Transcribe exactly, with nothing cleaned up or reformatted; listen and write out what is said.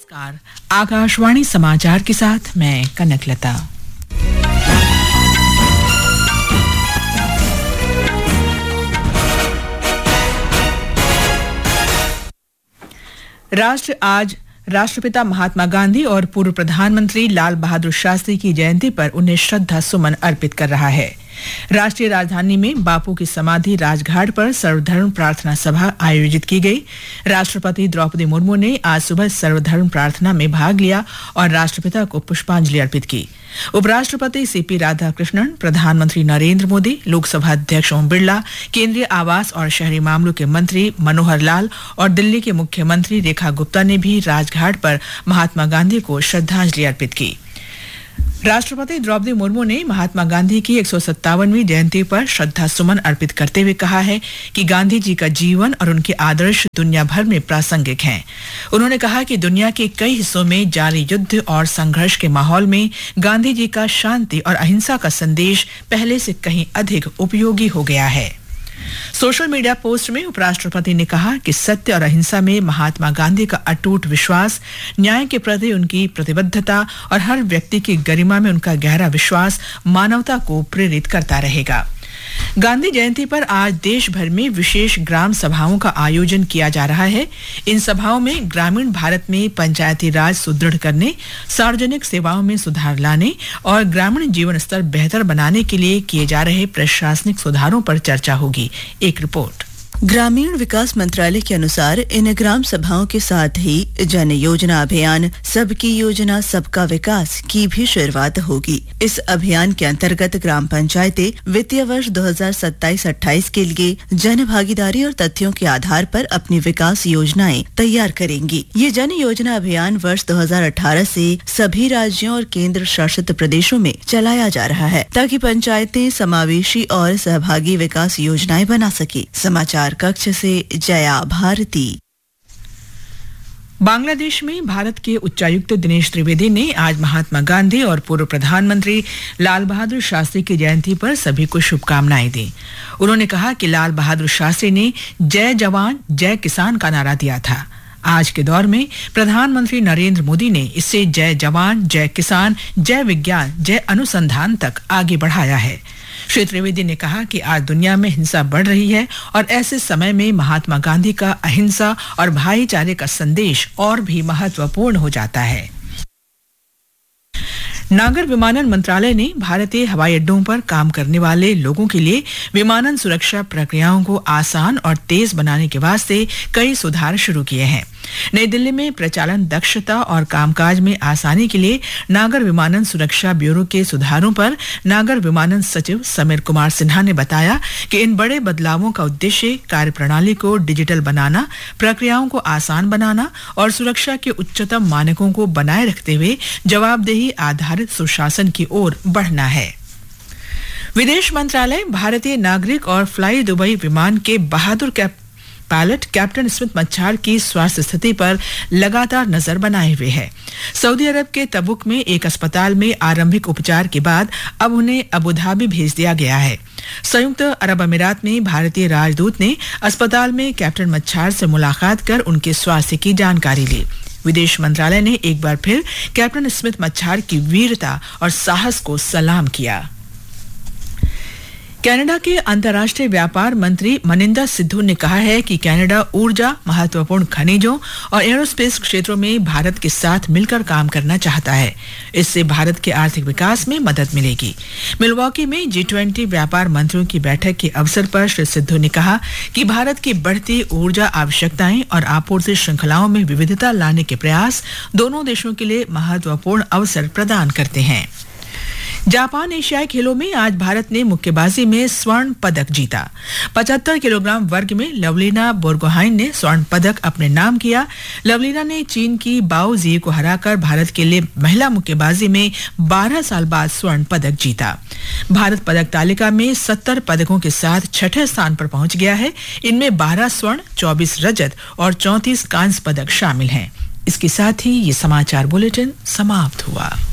नमस्कार, आकाशवाणी समाचार के साथ मैं कनकलता। राष्ट्र आज राष्ट्रपिता महात्मा गांधी और पूर्व प्रधानमंत्री लाल बहादुर शास्त्री की जयंती पर उन्हें श्रद्धा सुमन अर्पित कर रहा है। राष्ट्रीय राजधानी में बापू की समाधि राजघाट पर सर्वधर्म प्रार्थना सभा आयोजित की गई। राष्ट्रपति द्रौपदी मुर्मू ने आज सुबह सर्वधर्म प्रार्थना में भाग लिया और राष्ट्रपिता को पुष्पांजलि अर्पित की। उपराष्ट्रपति सीपी राधाकृष्णन, प्रधानमंत्री नरेंद्र मोदी, लोकसभा अध्यक्ष ओम बिरला, केंद्रीय आवास और शहरी मामलों के मंत्री मनोहर लाल और दिल्ली के मुख्यमंत्री रेखा गुप्ता ने भी राजघाट पर महात्मा गांधी को श्रद्धांजलि अर्पित की। राष्ट्रपति द्रौपदी मुर्मू ने महात्मा गांधी की एक सौ सत्तावनवीं जयंती पर श्रद्धा सुमन अर्पित करते हुए कहा है कि गांधी जी का जीवन और उनके आदर्श दुनिया भर में प्रासंगिक हैं। उन्होंने कहा कि दुनिया के कई हिस्सों में जारी युद्ध और संघर्ष के माहौल में गांधी जी का शांति और अहिंसा का संदेश पहले से कहीं अधिक उपयोगी हो गया है। सोशल मीडिया पोस्ट में उपराष्ट्रपति ने कहा कि सत्य और अहिंसा में महात्मा गांधी का अटूट विश्वास, न्याय के प्रति उनकी प्रतिबद्धता और हर व्यक्ति की गरिमा में उनका गहरा विश्वास मानवता को प्रेरित करता रहेगा। गांधी जयंती पर आज देश भर में विशेष ग्राम सभाओं का आयोजन किया जा रहा है। इन सभाओं में ग्रामीण भारत में पंचायती राज सुदृढ़ करने, सार्वजनिक सेवाओं में सुधार लाने और ग्रामीण जीवन स्तर बेहतर बनाने के लिए किए जा रहे प्रशासनिक सुधारों पर चर्चा होगी। एक रिपोर्ट। ग्रामीण विकास मंत्रालय के अनुसार इन ग्राम सभाओं के साथ ही जन योजना अभियान सबकी योजना सबका विकास की भी शुरुआत होगी। इस अभियान के अंतर्गत ग्राम पंचायतें वित्तीय वर्ष दो हज़ार सत्ताईस अट्ठाईस के लिए जन भागीदारी और तथ्यों के आधार पर अपनी विकास योजनाएं तैयार करेंगी। ये जन योजना अभियान वर्ष दो हज़ार अठारह से सभी राज्यों और केंद्र शासित प्रदेशों में चलाया जा रहा है ताकि पंचायतें समावेशी और सहभागी विकास योजनाएं बना सके। समाचार कक्ष से जया भारती। बांग्लादेश में भारत के उच्चायुक्त दिनेश त्रिवेदी ने आज महात्मा गांधी और पूर्व प्रधानमंत्री लाल बहादुर शास्त्री की जयंती पर सभी को शुभकामनाएं दी। उन्होंने कहा कि लाल बहादुर शास्त्री ने जय जवान जय किसान का नारा दिया था। आज के दौर में प्रधानमंत्री नरेंद्र मोदी ने इसे जय जवान जय किसान जय विज्ञान जय अनुसंधान तक आगे बढ़ाया है। श्री त्रिवेदी ने कहा कि आज दुनिया में हिंसा बढ़ रही है और ऐसे समय में महात्मा गांधी का अहिंसा और भाईचारे का संदेश और भी महत्वपूर्ण हो जाता है। नागर विमानन मंत्रालय ने भारतीय हवाई अड्डों पर काम करने वाले लोगों के लिए विमानन सुरक्षा प्रक्रियाओं को आसान और तेज बनाने के वास्ते कई सुधार शुरू किए हैं। नई दिल्ली में प्रचालन दक्षता और कामकाज में आसानी के लिए नागर विमानन सुरक्षा ब्यूरो के सुधारों पर नागर विमानन सचिव समीर कुमार सिन्हा ने बताया कि इन बड़े बदलावों का उद्देश्य कार्यप्रणाली को डिजिटल बनाना, प्रक्रियाओं को आसान बनाना और सुरक्षा के उच्चतम मानकों को बनाए रखते हुए जवाबदेही आधारित सुशासन की ओर बढ़ना है। विदेश मंत्रालय भारतीय नागरिक और फ्लाई दुबई विमान के बहादुर कैप पायलट कैप्टन स्मिथ मच्छार की स्वास्थ्य स्थिति पर लगातार नजर बनाए हुए है। सऊदी अरब के तबुक में एक अस्पताल में आरंभिक उपचार के बाद अब उन्हें अबू धाबी भेज दिया गया है। संयुक्त अरब अमीरात में भारतीय राजदूत ने अस्पताल में कैप्टन मच्छार से मुलाकात कर उनके स्वास्थ्य की जानकारी ली। विदेश मंत्रालय ने एक बार फिर कैप्टन स्मिथ मच्छार की वीरता और साहस को सलाम किया। कनाडा के अंतर्राष्ट्रीय व्यापार मंत्री मनिंदा सिद्धू ने कहा है कि कनाडा ऊर्जा, महत्वपूर्ण खनिजों और एरोस्पेस क्षेत्रों में भारत के साथ मिलकर काम करना चाहता है। इससे भारत के आर्थिक विकास में मदद मिलेगी। मिलवॉकी में जी ट्वेंटी व्यापार मंत्रियों की बैठक के अवसर पर श्री सिद्धू ने कहा कि भारत की बढ़ती ऊर्जा आवश्यकताएं और आपूर्ति श्रृंखलाओं में विविधता लाने के प्रयास दोनों देशों के लिए महत्वपूर्ण अवसर प्रदान करते हैं। जापान एशियाई खेलों में आज भारत ने मुक्केबाजी में स्वर्ण पदक जीता। पचहत्तर किलोग्राम वर्ग में लवलीना बोरगोहाइन ने स्वर्ण पदक अपने नाम किया। लवलीना ने चीन की बाओ जी को हराकर भारत के लिए महिला मुक्केबाजी में बारह साल बाद स्वर्ण पदक जीता। भारत पदक तालिका में सत्तर पदकों के साथ छठे स्थान पर पहुंच गया है। इनमें बारह स्वर्ण, चौबीस रजत और चौंतीस कांस्य पदक शामिल हैं। इसके साथ ही ये समाचार बुलेटिन समाप्त हुआ।